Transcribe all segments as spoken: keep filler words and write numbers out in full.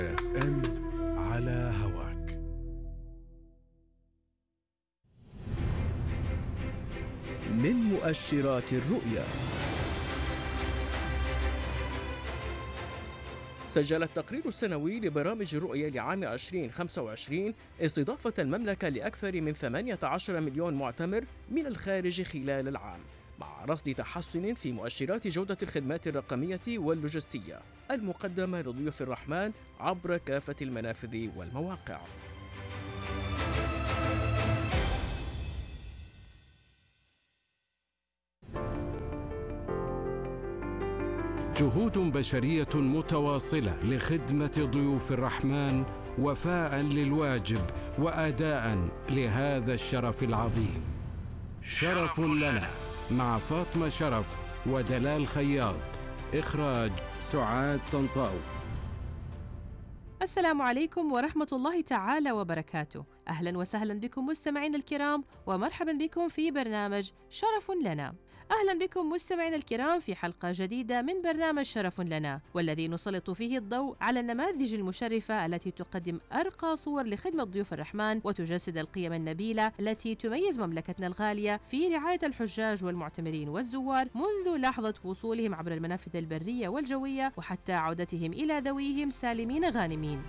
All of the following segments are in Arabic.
اف ام على هواك. من مؤشرات الرؤية. سجل التقرير السنوي لبرامج الرؤية لعام ألفين وخمسة وعشرين استضافة المملكة لأكثر من ثمانية عشر مليون معتمر من الخارج خلال العام، مع رصد تحسن في مؤشرات جودة الخدمات الرقمية واللوجستية المقدمة لضيوف الرحمن عبر كافة المنافذ والمواقع. جهود بشرية متواصلة لخدمة ضيوف الرحمن وفاء للواجب وأداء لهذا الشرف العظيم. شرف لنا مع فاطمة شرف ودلال خياط. إخراج سعاد طنطاوي. السلام عليكم ورحمة الله تعالى وبركاته. أهلا وسهلا بكم مستمعين الكرام، ومرحبا بكم في برنامج شرف لنا. أهلا بكم مستمعين الكرام في حلقة جديدة من برنامج شرف لنا، والذي نسلط فيه الضوء على النماذج المشرفة التي تقدم أرقى صور لخدمة ضيوف الرحمن وتجسد القيم النبيلة التي تميز مملكتنا الغالية في رعاية الحجاج والمعتمرين والزوار منذ لحظة وصولهم عبر المنافذ البرية والجوية وحتى عودتهم إلى ذويهم سالمين غانمين.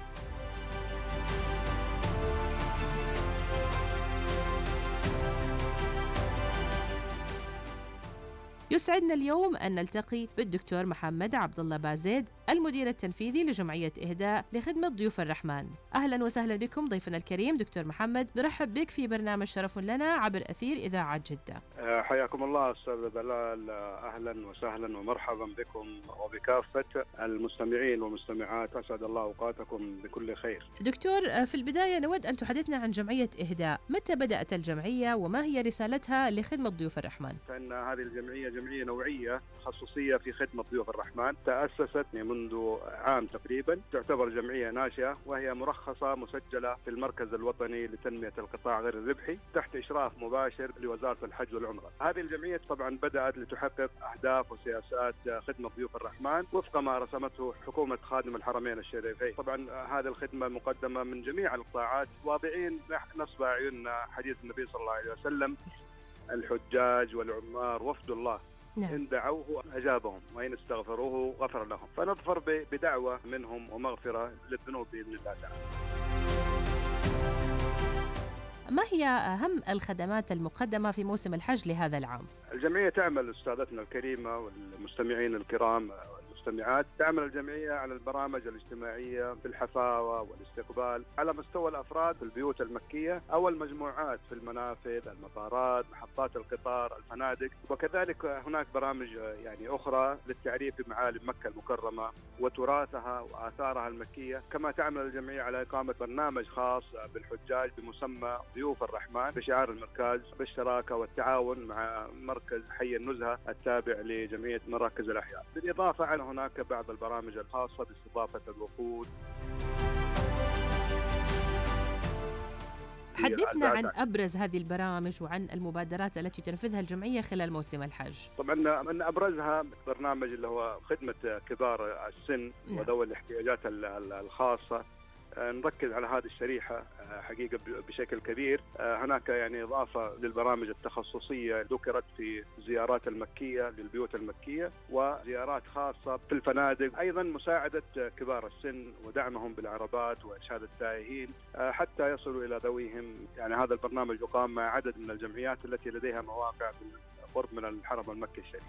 يسعدنا اليوم أن نلتقي بالدكتور محمد عبد الله بازيد، المدير التنفيذي لجمعية إهداء لخدمة ضيوف الرحمن. أهلا وسهلا بكم ضيفنا الكريم دكتور محمد، نرحب بك في برنامج شرف لنا عبر أثير إذاعة جدة. حياكم الله أستاذ دلال، أهلا وسهلا ومرحبا بكم وبكافة المستمعين والمستمعات، أسعد الله أوقاتكم بكل خير. دكتور، في البداية نود أن تحدثنا عن جمعية إهداء، متى بدأت الجمعية وما هي رسالتها لخدمة ضيوف الرحمن؟ فإن هذه الجمعية جمعية نوعية تخصصية في خدمة ضيوف الرحمن، تأسست منذ عام تقريبا، تعتبر جمعية ناشئة وهي مرخصة مسجلة في المركز الوطني لتنمية القطاع غير الربحي تحت إشراف مباشر لوزارة الحج والعمرة. هذه الجمعية طبعا بدأت لتحقق أهداف وسياسات خدمة ضيوف الرحمن وفق ما رسمته حكومة خادم الحرمين الشريفين. طبعا هذه الخدمة مقدمة من جميع القطاعات، واضعين نصب عيوننا حديث النبي صلى الله عليه وسلم: الحجاج والعمار وفد الله، نعم. إن دعوه أجابهم وإن استغفروه غفر لهم. فنظفر بدعوة منهم ومغفرة للذنوب بإذن الله تعالى. ما هي أهم الخدمات المقدمة في موسم الحج لهذا العام؟ الجمعية تعمل، أستاذتنا الكريمة والمستمعين الكرام والمستمعات، تعمل الجمعية على البرامج الاجتماعية في الحفاوة والاستقبال على مستوى الأفراد في البيوت المكية أو المجموعات في المنافذ، المطارات، محطات القطار، الفنادق، وكذلك هناك برامج يعني أخرى للتعريف بمعالم مكة المكرمة وتراثها وآثارها المكية. كما تعمل الجمعية على إقامة برنامج خاص بالحجاج بمسمى ضيوف الرحمن بشعار المركز بالشراكة والتعاون مع مركز حي النزهة التابع لجمعية مراكز الأحياء. بالإضافة على هناك بعض البرامج الخاصة باستضافة الوفود. حدثنا عن أبرز هذه البرامج وعن المبادرات التي تنفذها الجمعية خلال موسم الحج. طبعا من أبرزها برنامج اللي هو خدمة كبار السن وذوي الاحتياجات الخاصة. نركز على هذه الشريحة حقيقة بشكل كبير. هناك يعني إضافة للبرامج التخصصية ذكرت في زيارات المكية للبيوت المكية وزيارات خاصة في الفنادق، أيضا مساعدة كبار السن ودعمهم بالعربات وإرشاد التائهين حتى يصلوا إلى ذويهم. يعني هذا البرنامج يقام مع عدد من الجمعيات التي لديها مواقع بالقرب من الحرم المكي الشريف.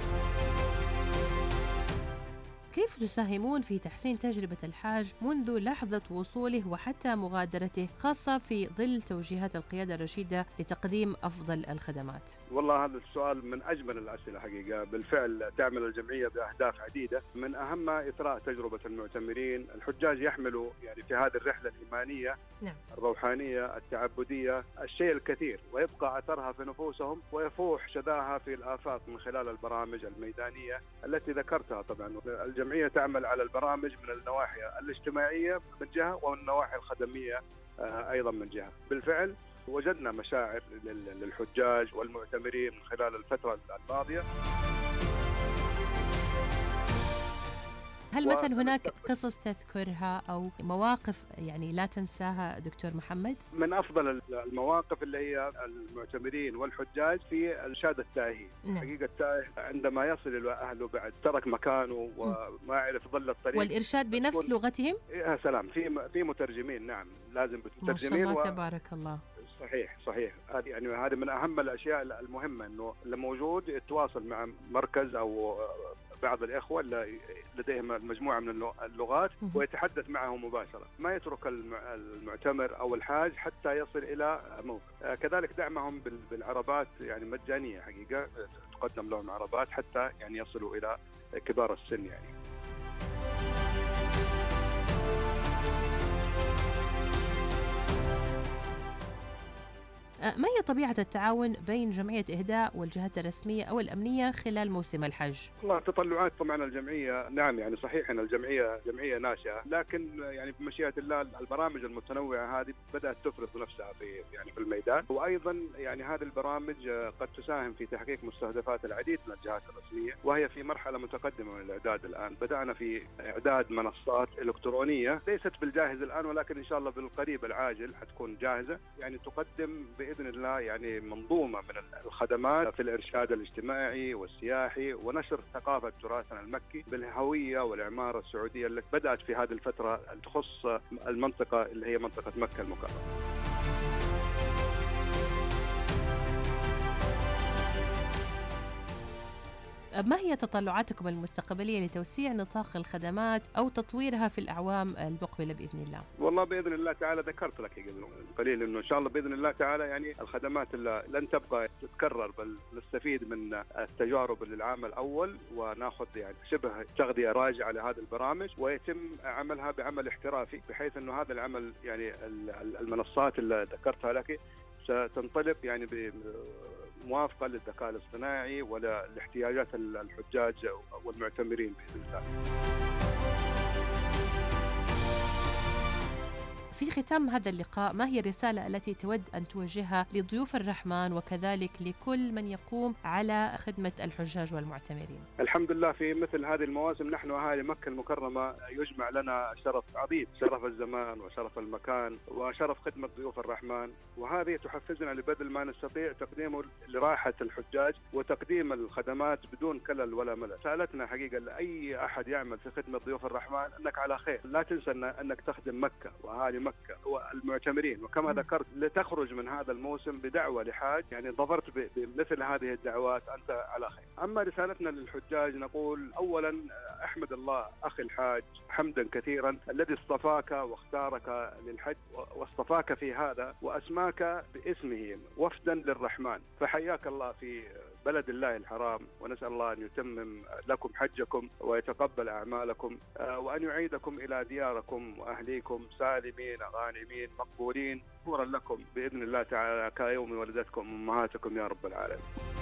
كيف تساهمون في تحسين تجربة الحاج منذ لحظة وصوله وحتى مغادرته، خاصة في ظل توجيهات القيادة الرشيدة لتقديم أفضل الخدمات؟ والله هذا السؤال من أجمل الأسئلة حقيقة. بالفعل تعمل الجمعية بأهداف عديدة، من أهمها إثراء تجربة المعتمرين. الحجاج يحملوا يعني في هذه الرحلة الإيمانية، نعم. الروحانية التعبدية الشيء الكثير، ويبقى أثرها في نفوسهم ويفوح شذاها في الآفاق من خلال البرامج الميدانية التي ذكرتها. طبعا الجمعية تعمل على البرامج من النواحي الاجتماعية من جهة والنواحي الخدمية أيضا من جهة. بالفعل وجدنا مشاعر للحجاج والمعتمرين من خلال الفترة الماضية. هل مثلا هناك قصص تذكرها أو مواقف يعني لا تنساها دكتور محمد؟ من أفضل المواقف اللي هي المعتمرين والحجاج في الإرشاد التائهي. نعم. حقيقة التائه عندما يصل إلى أهله بعد ترك مكانه وما يعرف ظل الطريق، والإرشاد بنفس لغتهم؟ يا سلام، في في مترجمين. نعم، لازم مترجمين. ما شاء الله و... تبارك الله. صحيح صحيح. هذه يعني هذه من أهم الأشياء المهمة، إنه لما موجود يتواصل مع مركز أو بعض الإخوة اللي لديهم مجموعة من اللغات ويتحدث معهم مباشرة، ما يترك المعتمر أو الحاج حتى يصل إلى موقع. كذلك دعمهم بالعربات يعني مجانية، حقيقة تقدم لهم عربات حتى يعني يصلوا إلى كبار السن يعني. ما هي طبيعة التعاون بين جمعية إهداء والجهات الرسمية أو الأمنية خلال موسم الحج؟ والله تطلعات طبعا الجمعية، نعم يعني صحيح أن الجمعية جمعية ناشئة، لكن يعني بمشيئة الله البرامج المتنوعة هذه بدأت تفرض نفسها في يعني في الميدان، وأيضا يعني هذه البرامج قد تساهم في تحقيق مستهدفات العديد من الجهات الرسمية، وهي في مرحلة متقدمة من الإعداد الآن. بدأنا في إعداد منصات إلكترونية ليست بالجاهز الآن، ولكن إن شاء الله بالقريب العاجل حتكون جاهزة، يعني تقدم بإذن الله يعني منظومة من الخدمات في الإرشاد الاجتماعي والسياحي ونشر ثقافة تراثنا المكي بالهوية والعمارة السعودية التي بدأت في هذه الفترة تخص المنطقة اللي هي منطقة مكة المكرمة. ما هي تطلعاتكم المستقبلية لتوسيع نطاق الخدمات أو تطويرها في الأعوام المقبلة بإذن الله؟ والله بإذن الله تعالى ذكرت لك قليل إنه إن شاء الله بإذن الله تعالى يعني الخدمات اللي لن تبقى تتكرر، بل نستفيد من التجارب للعام الأول وناخذ يعني شبه تغذية راجعة لهذه البرامج، ويتم عملها بعمل احترافي، بحيث إنه هذا العمل يعني المنصات اللي ذكرتها لك ستنطلق يعني موافقة للذكاء الاصطناعي ولاحتياجات الحجاج والمعتمرين بإذن الله. في ختام هذا اللقاء، ما هي الرسالة التي تود أن توجهها لضيوف الرحمن وكذلك لكل من يقوم على خدمة الحجاج والمعتمرين؟ الحمد لله في مثل هذه المواسم نحن أهالي مكة المكرمة يجمع لنا شرف عظيم، شرف الزمان وشرف المكان وشرف خدمة ضيوف الرحمن، وهذه تحفزنا لبذل ما نستطيع تقديمه لراحة الحجاج وتقديم الخدمات بدون كلل ولا ملل. سألتنا حقيقة لأي أحد يعمل في خدمة ضيوف الرحمن أنك على خير، لا تنسى أنك تخدم مكة وأهالي مكة والمعتمرين، وكما ذكرت لتخرج من هذا الموسم بدعوة لحاج يعني ظفرت بمثل هذه الدعوات أنت على خير. أما رسالتنا للحجاج نقول أولا أحمد الله أخي الحاج حمدا كثيرا الذي اصطفاك واختارك للحج واصطفاك في هذا وأسماك باسمه وفدا للرحمن، فحياك الله في بلد الله الحرام، ونسأل الله أن يتمم لكم حجكم ويتقبل أعمالكم وأن يعيدكم إلى دياركم وأهليكم سالمين غانمين مقبولين شكرا لكم بإذن الله تعالى كيوم ولدتكم أمهاتكم يا رب العالمين.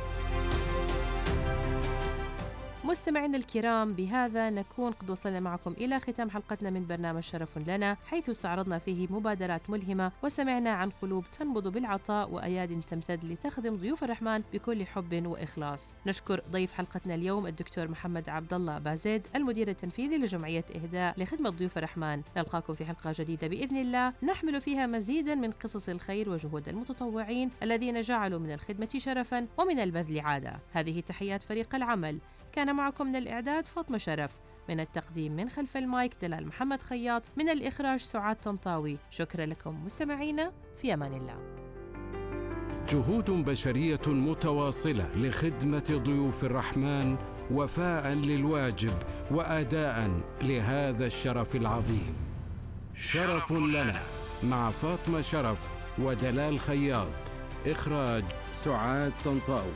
مستمعينا الكرام، بهذا نكون قد وصلنا معكم إلى ختام حلقتنا من برنامج شرف لنا، حيث استعرضنا فيه مبادرات ملهمة وسمعنا عن قلوب تنبض بالعطاء وأياد تمتد لتخدم ضيوف الرحمن بكل حب وإخلاص. نشكر ضيف حلقتنا اليوم الدكتور محمد عبد الله بازيد، المدير التنفيذي لجمعية إهداء لخدمة ضيوف الرحمن. نلقاكم في حلقة جديدة بإذن الله نحمل فيها مزيدا من قصص الخير وجهود المتطوعين الذين جعلوا من الخدمة شرفا ومن البذل عادة. هذه تحيات فريق العمل، كان معكم من الإعداد فاطمة شرف، من التقديم من خلف المايك دلال محمد خياط، من الإخراج سعاد طنطاوي. شكرا لكم مستمعينا، في أمان الله. جهود بشرية متواصلة لخدمة ضيوف الرحمن وفاء للواجب وأداء لهذا الشرف العظيم. شرف لنا مع فاطمة شرف ودلال خياط، إخراج سعاد طنطاوي.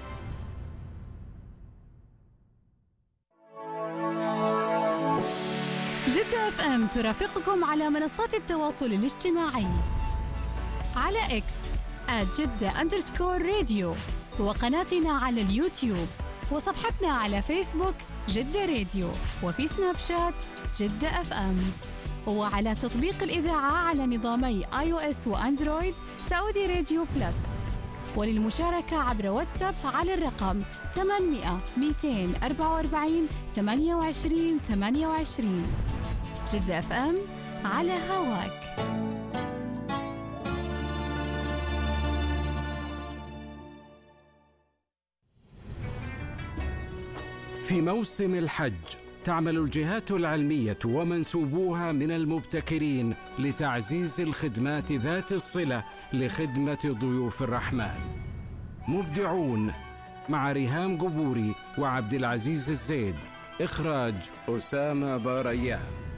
جدة اف ام ترافقكم على منصات التواصل الاجتماعي على اكس آت جدة أندرسكور راديو، وقناتنا على اليوتيوب، وصفحتنا على فيسبوك جدة راديو، وفي سناب شات جدة اف ام، وعلى تطبيق الإذاعة على نظامي آي أو إس وأندرويد سعودي راديو بلس، وللمشاركة عبر واتساب على الرقم ثمانمئة مئتين وأربعة وأربعين ثمانية وعشرين ثمانية وعشرين. جدة اف ام على هواك. في موسم الحج تعمل الجهات العلمية ومنسوبوها من المبتكرين لتعزيز الخدمات ذات الصلة لخدمة ضيوف الرحمن. مبدعون مع ريهام قبوري وعبد العزيز الزيد. إخراج أسامة باريان.